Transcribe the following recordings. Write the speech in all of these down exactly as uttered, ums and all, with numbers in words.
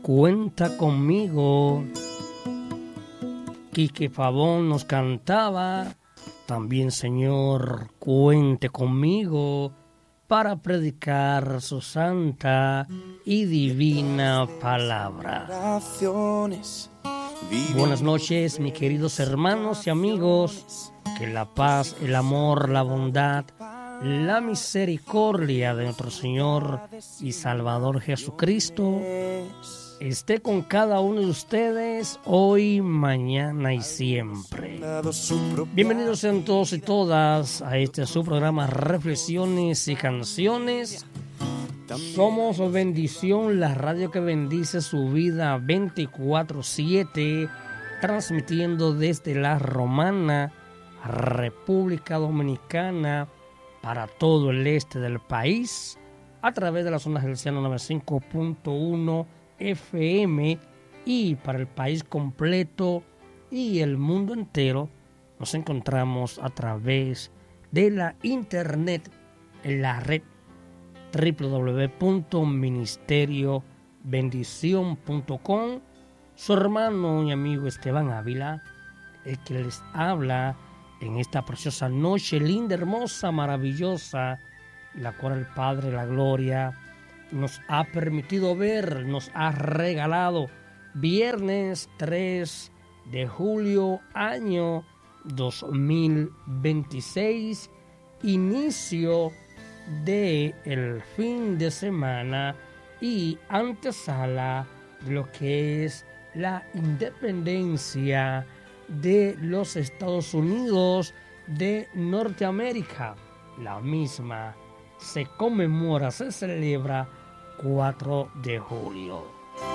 Cuenta conmigo. Quique Pavón nos cantaba. También, Señor, cuente conmigo para predicar su santa y divina palabra. Buenas noches, mis queridos hermanos y amigos. Que la paz, el amor, la bondad, la misericordia de nuestro Señor y Salvador Jesucristo esté con cada uno de ustedes hoy, mañana y siempre. Bienvenidos sean todos y todas a este su programa Reflexiones y Canciones. Somos Bendición, la radio que bendice su vida veinticuatro siete, transmitiendo desde la Romana, República Dominicana, para todo el este del país, a través de las ondas del cielo noventa y cinco punto uno F M, y para el país completo y el mundo entero nos encontramos a través de la internet en la red doble u doble u doble u punto ministerio bendición punto com. Su hermano y amigo Esteban Ávila, el que les habla en esta preciosa noche, linda, hermosa, maravillosa, la cual el Padre de la Gloria nos ha permitido ver, nos ha regalado. Viernes tres de julio, año dos mil veintiséis, inicio de el fin de semana y antesala de lo que es la independencia de los Estados Unidos de Norteamérica. La misma se conmemora, se celebra cuatro de julio.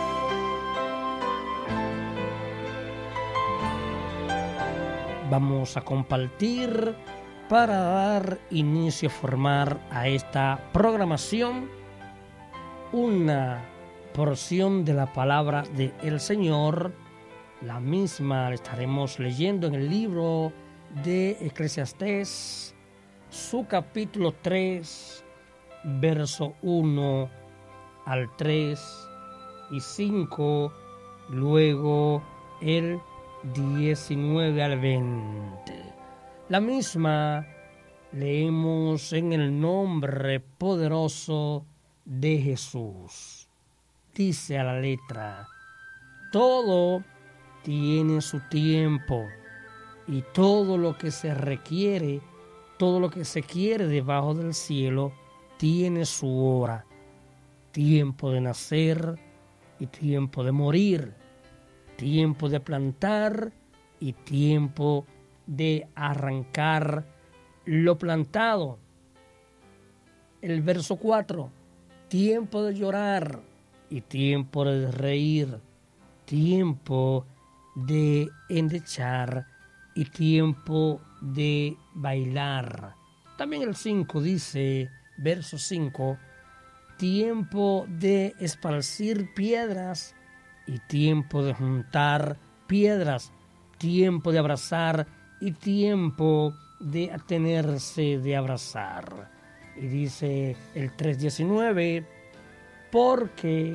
Vamos a compartir para dar inicio a formar a esta programación una porción de la palabra del Señor. La misma la estaremos leyendo en el libro de Eclesiastés, su capítulo tres, verso uno al tres y cinco, luego el diecinueve al veinte. La misma leemos en el nombre poderoso de Jesús. Dice a la letra: todo tiene su tiempo y todo lo que se requiere, todo lo que se quiere debajo del cielo tiene su hora. Tiempo de nacer y tiempo de morir. Tiempo de plantar y tiempo de arrancar lo plantado. El verso cuatro. Tiempo de llorar y tiempo de reír. Tiempo de endechar y tiempo de bailar. También el cinco dice, verso cinco, tiempo de esparcir piedras y tiempo de juntar piedras, tiempo de abrazar y tiempo de atenerse de abrazar. Y dice el tres diecinueve, porque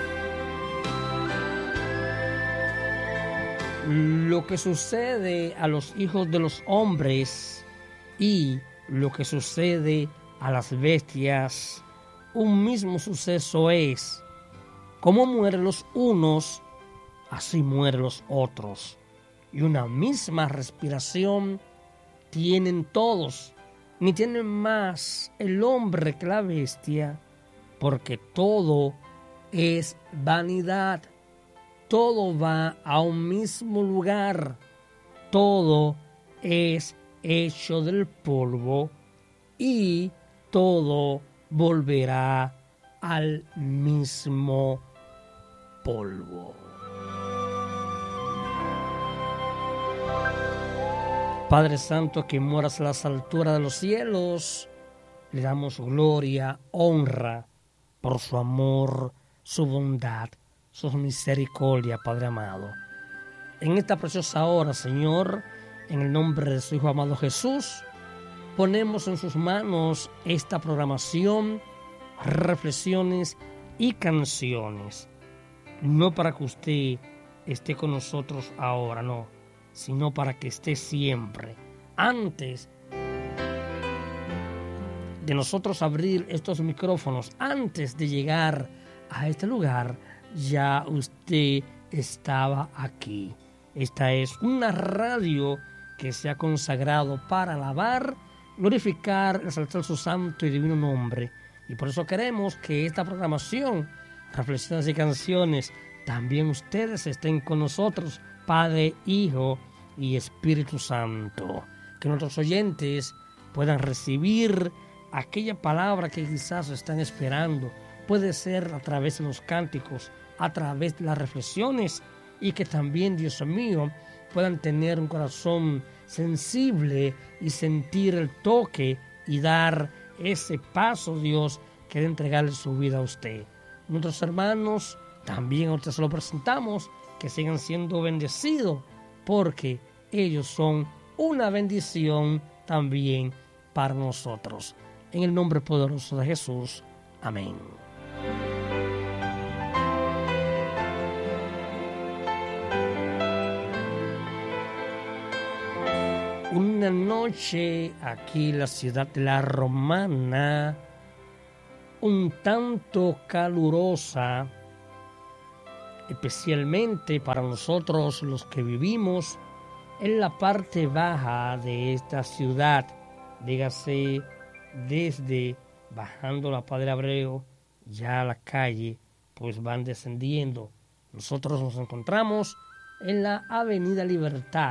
lo que sucede a los hijos de los hombres y lo que sucede a las bestias, un mismo suceso es. Como mueren los unos, así mueren los otros. Y una misma respiración tienen todos, ni tienen más el hombre que la bestia, porque todo es vanidad. Todo va a un mismo lugar, todo es hecho del polvo y todo volverá al mismo polvo. Padre Santo, que moras a las alturas de los cielos, le damos gloria, honra por su amor, su bondad, su misericordia, Padre amado. En esta preciosa hora, Señor, en el nombre de su Hijo amado Jesús, ponemos en sus manos esta programación, reflexiones y canciones. no para que usted esté con nosotros ahora, no, sino para que esté siempre. Antes de nosotros abrir estos micrófonos, antes de llegar a este lugar, ya usted estaba aquí. Esta es una radio que se ha consagrado para alabar, glorificar, exaltar su santo y divino nombre. Y por eso queremos que esta programación, reflexiones y canciones, también ustedes estén con nosotros, Padre, Hijo y Espíritu Santo. Que nuestros oyentes puedan recibir aquella palabra que quizás están esperando. Puede ser a través de los cánticos, a través de las reflexiones, y que también, Dios mío, puedan tener un corazón sensible y sentir el toque y dar ese paso, Dios, que de entregarle su vida a usted. Nuestros hermanos también ahorita se lo presentamos, que sigan siendo bendecidos, porque ellos son una bendición también para nosotros. En el nombre poderoso de Jesús. Amén. Una noche aquí en la ciudad de La Romana, un tanto calurosa, especialmente para nosotros los que vivimos en la parte baja de esta ciudad, dígase desde bajando la Padre Abreu ya a la calle, pues van descendiendo. Nosotros nos encontramos en la Avenida Libertad.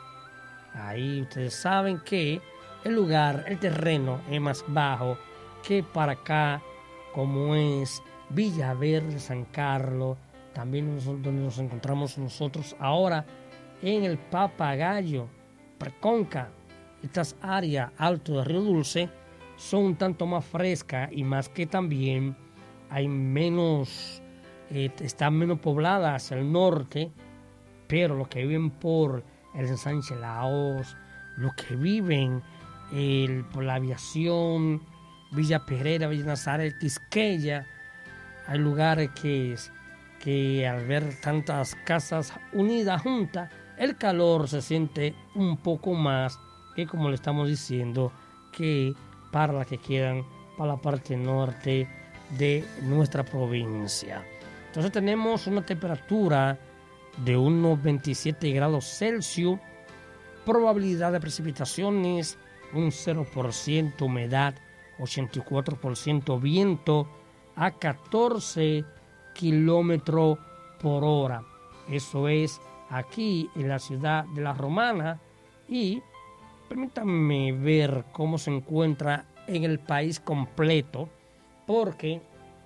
Ahí ustedes saben que el lugar, el terreno es más bajo que para acá, como es Villaverde, San Carlos, también donde nos encontramos nosotros ahora en el Papagayo, Preconca. Estas áreas alto de Río Dulce son un tanto más frescas y más que también hay menos, eh, están menos pobladas hacia el norte, pero los que viven por el ensanche Laos, los que viven el, por la aviación, Villa Pereira, Villa Nazaret, Quisqueya, hay lugares que, que al ver tantas casas unidas, juntas, el calor se siente un poco más que, como le estamos diciendo, que para las que quedan para la parte norte de nuestra provincia. Entonces tenemos una temperatura de unos veintisiete grados Celsius, probabilidad de precipitaciones un cero por ciento, humedad ochenta y cuatro por ciento, viento a catorce kilómetros por hora. Eso es aquí en la ciudad de La Romana. Y permítanme ver cómo se encuentra en el país completo, porque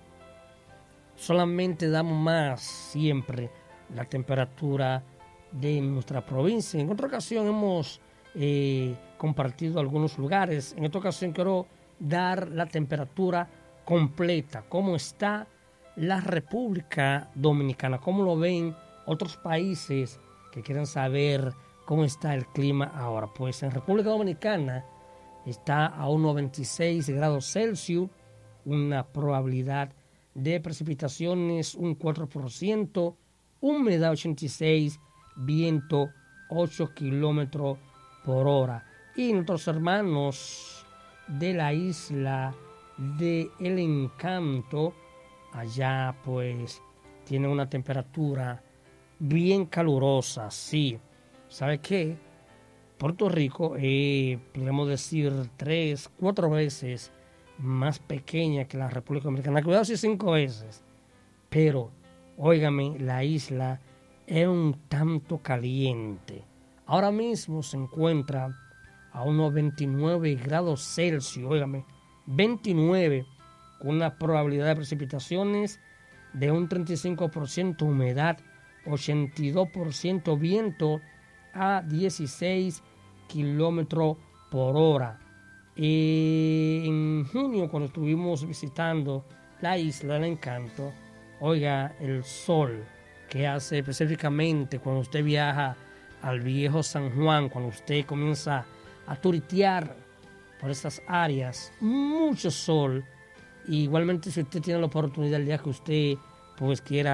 solamente damos más siempre la temperatura de nuestra provincia. En otra ocasión hemos eh, compartido algunos lugares. En esta ocasión quiero dar la temperatura completa, cómo está la República Dominicana, cómo lo ven otros países que quieran saber cómo está el clima ahora. Pues en República Dominicana está a unos veintiséis grados Celsius, una probabilidad de precipitaciones un cuatro por ciento, humedad ochenta y seis, viento ocho kilómetros por hora. Y nuestros hermanos de la isla de El Encanto, allá pues tienen una temperatura bien calurosa, sí. ¿Sabe qué? Puerto Rico, eh, podemos decir tres, cuatro veces más pequeña que la República Dominicana, cuidado si cinco veces, pero óigame, la isla es un tanto caliente. Ahora mismo se encuentra a unos veintinueve grados Celsius, óigame, veintinueve, con una probabilidad de precipitaciones de un treinta y cinco por ciento, humedad ochenta y dos por ciento, viento a dieciséis kilómetros por hora. En junio, cuando estuvimos visitando la isla del Encanto, oiga, el sol que hace específicamente cuando usted viaja al viejo San Juan, cuando usted comienza a turitear por esas áreas, mucho sol. Y igualmente, si usted tiene la oportunidad, el día que usted pues quiera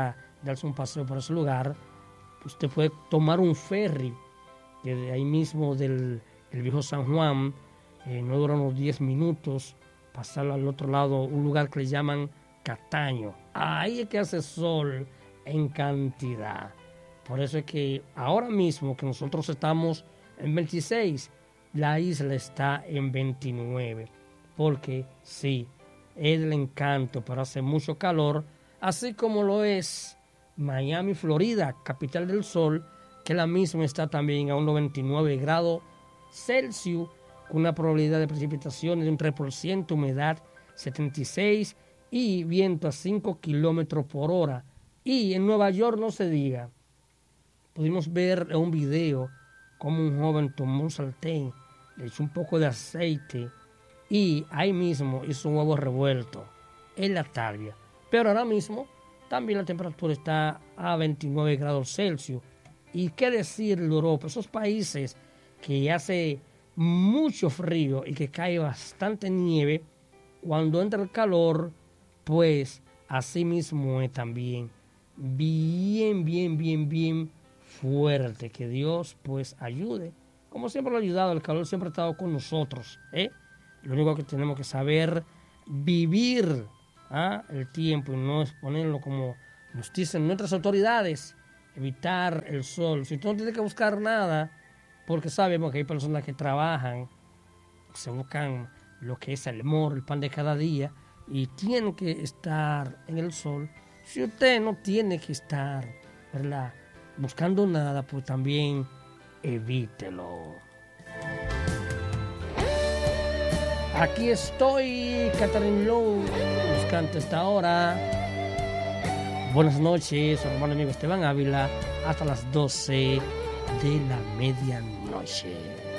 darse un paseo por ese lugar, usted puede tomar un ferry desde ahí mismo del el viejo San Juan, eh, no dura unos diez minutos, pasar al otro lado, un lugar que le llaman Cataño. Ahí es que hace sol en cantidad. Por eso es que ahora mismo que nosotros estamos en veintiséis, la isla está en veintinueve. Porque sí, es el encanto, pero hace mucho calor, así como lo es Miami, Florida, capital del sol, que la misma está también a unos veintinueve grados Celsius, con una probabilidad de precipitaciones de un tres por ciento, humedad setenta y seis y viento a cinco kilómetros por hora. Y en Nueva York no se diga. Pudimos ver en un video cómo un joven tomó un sartén, le echó un poco de aceite y ahí mismo hizo un huevo revuelto en la tabla. Pero ahora mismo también la temperatura está a veintinueve grados Celsius. Y qué decir de Europa, esos países que hace mucho frío y que cae bastante nieve, cuando entra el calor, pues así mismo es también bien, bien, bien, bien fuerte. Que Dios pues ayude. Como siempre lo ha ayudado, el calor siempre ha estado con nosotros, ¿eh? Lo único que tenemos que saber vivir ¿ah? el tiempo y no exponerlo como nos dicen nuestras autoridades, evitar el sol. Si tú no tienes que buscar nada, porque sabemos que hay personas que trabajan, se buscan lo que es el amor, el pan de cada día, y tienen que estar en el sol. Si usted no tiene que estar, ¿verdad?, buscando nada, pues también evítelo. Aquí estoy, Catherine Lowe, buscando esta hora. Buenas noches, su hermano amigo Esteban Ávila, hasta las doce de la medianoche.